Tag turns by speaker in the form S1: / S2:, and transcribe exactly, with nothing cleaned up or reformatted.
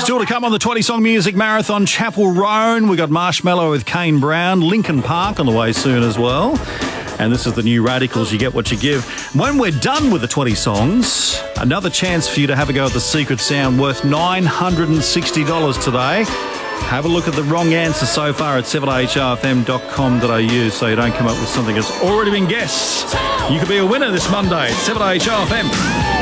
S1: Still to come on the twenty-song music marathon, Chapel Roan. We've got Marshmallow with Kane Brown, Linkin Park on the way soon as well. And this is the new Radicals, You Get What You Give. When we're done with the twenty songs, another chance for you to have a go at the secret sound worth nine hundred sixty dollars today. Have a look at the wrong answer so far at seven h r f m dot com dot a u so you don't come up with something that's already been guessed. You could be a winner this Monday at seven h r f m.